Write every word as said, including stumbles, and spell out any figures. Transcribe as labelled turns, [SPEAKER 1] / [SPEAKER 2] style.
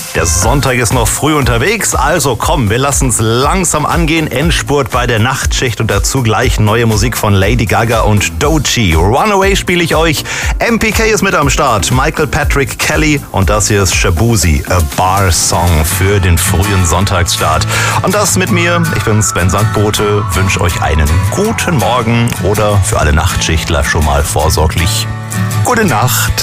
[SPEAKER 1] Der Sonntag ist noch früh unterwegs, also komm, wir lassen es langsam angehen. Endspurt bei der Nachtschicht und dazu gleich neue Musik von Lady Gaga und Doechii. Runaway spiele ich euch. M P K ist mit am Start. Michael Patrick Kelly und das hier ist Shaboozey, a Bar Song für den frühen Sonntagsstart. Und das mit mir. Ich bin Sven Sandbote, wünsche euch einen guten Morgen oder für alle Nachtschichtler schon mal vorsorglich gute Nacht.